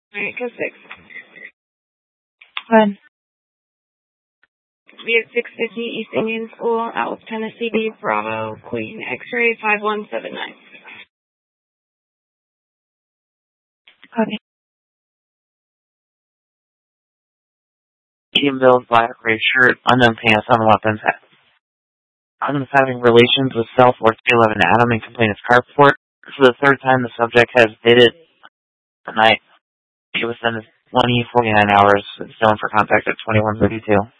Alright, code 6. Go ahead. Be at 650 East Indian School, Alice, Tennessee, Bravo, Queen, X-ray 5179. Copy. Medium build, black, gray shirt, unknown pants, on weapons. Adam is having relations with Cell 4311 Adam and complaint of carport. For the third time, the subject has dated the night. It was then 20, 49 hours. It's known for contact at 2132.